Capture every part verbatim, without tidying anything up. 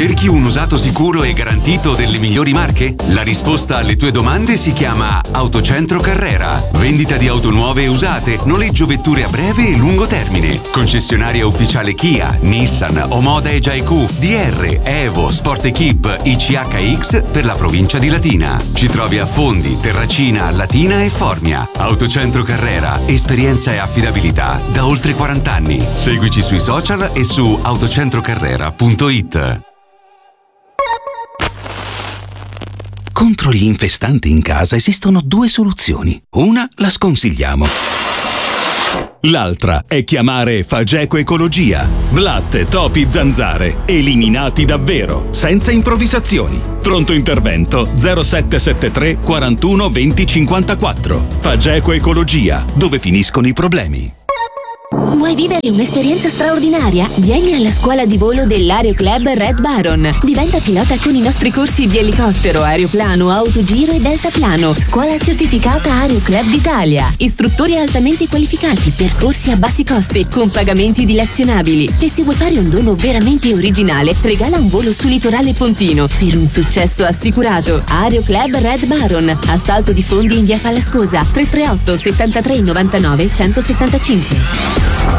Cerchi un usato sicuro e garantito delle migliori marche? La risposta alle tue domande si chiama Autocentro Carrera. Vendita di auto nuove e usate, noleggio vetture a breve e lungo termine. Concessionaria ufficiale Kia, Nissan, Omoda e Jaiku, D R, Evo, Sport Equip, I C H X per la provincia di Latina. Ci trovi a Fondi, Terracina, Latina e Formia. Autocentro Carrera, esperienza e affidabilità da oltre quaranta anni. Seguici sui social e su autocentrocarrera punto it. Contro gli infestanti in casa esistono due soluzioni. Una la sconsigliamo. L'altra è chiamare Fageco Ecologia. Blatte, topi, zanzare. Eliminati davvero, senza improvvisazioni. Pronto intervento zero sette sette tre quarantuno venti cinquantaquattro. Fageco Ecologia, dove finiscono i problemi. Vuoi vivere un'esperienza straordinaria? Vieni alla scuola di volo dell'Aero Club Red Baron. Diventa pilota con i nostri corsi di elicottero, aeroplano, autogiro e deltaplano. Scuola certificata Aero Club d'Italia. Istruttori altamente qualificati, percorsi a bassi costi, con pagamenti dilazionabili. E se vuoi fare un dono veramente originale, regala un volo su Litorale Pontino per un successo assicurato. Aero Club Red Baron. A Salto di Fondi in via Palascosa. tre tre otto settantatré novantanove centosettantacinque.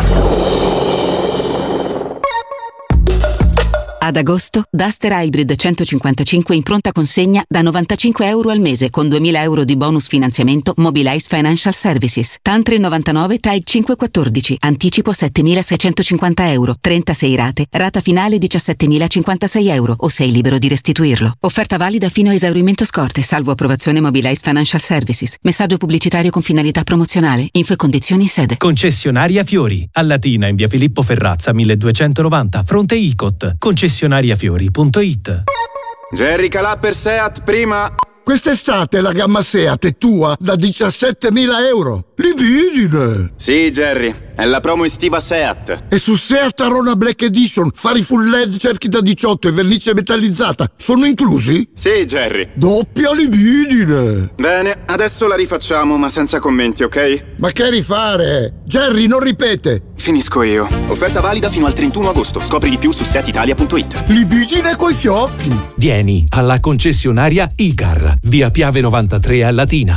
Ad agosto, Duster Hybrid centocinquantacinque in pronta consegna da novantacinque euro al mese con duemila euro di bonus finanziamento Mobilize Financial Services. T A N tre novantanove T A I cinque quattordici. Anticipo settemilaseicentocinquanta euro. trentasei rate. Rata finale diciassettemilacinquantasei euro o sei libero di restituirlo. Offerta valida fino a esaurimento scorte, salvo approvazione Mobilize Financial Services. Messaggio pubblicitario con finalità promozionale. Info e condizioni in sede. Concessionaria Fiori. A Latina in via Filippo Ferrazza milleduecentonovanta, fronte Icot. Concessionaria Concessionariafiori punto it. Jerry Calà per Seat prima. Quest'estate la gamma Seat è tua da diciassettemila euro. Libidine! Sì, Jerry, è la promo estiva Seat. E su Seat Arona Black Edition, fari full L E D, cerchi da diciotto e vernice metallizzata sono inclusi? Sì, Jerry. Doppia libidine! Bene, adesso la rifacciamo, ma senza commenti, ok? Ma che rifare? Jerry, non ripete! Finisco io. Offerta valida fino al trentuno agosto. Scopri di più su seat italia punto it. Libidine coi fiocchi! Vieni alla concessionaria Icar, via Piave novantatré a Latina.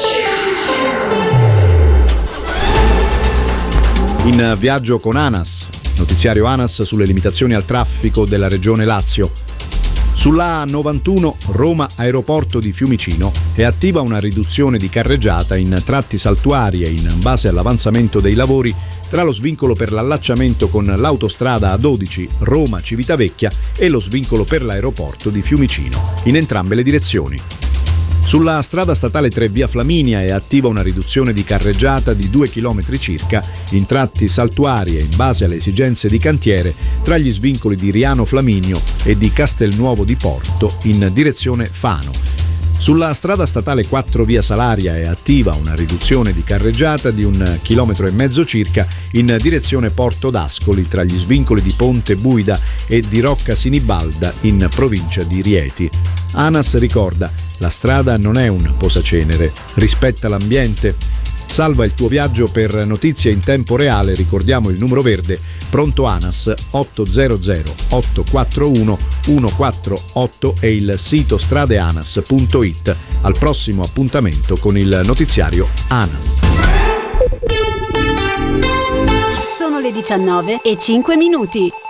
In viaggio con ANAS, notiziario ANAS sulle limitazioni al traffico della regione Lazio. Sulla A novantuno Roma Aeroporto di Fiumicino è attiva una riduzione di carreggiata in tratti saltuari e in base all'avanzamento dei lavori tra lo svincolo per l'allacciamento con l'autostrada A dodici Roma Civitavecchia e lo svincolo per l'aeroporto di Fiumicino, in entrambe le direzioni. Sulla strada statale tre via Flaminia è attiva una riduzione di carreggiata di due chilometri circa in tratti saltuari e in base alle esigenze di cantiere tra gli svincoli di Riano Flaminio e di Castelnuovo di Porto in direzione Fano. Sulla strada statale quattro via Salaria è attiva una riduzione di carreggiata di un chilometro e mezzo circa in direzione Porto d'Ascoli tra gli svincoli di Ponte Buida e di Rocca Sinibalda in provincia di Rieti. ANAS ricorda: la strada non è un posacenere, rispetta l'ambiente. Salva il tuo viaggio per notizie in tempo reale, ricordiamo il numero verde pronto ANAS otto zero zero otto quattro uno uno quattro otto e il sito stradeanas punto it. Al prossimo appuntamento con il notiziario ANAS. Sono le diciannove e cinque minuti.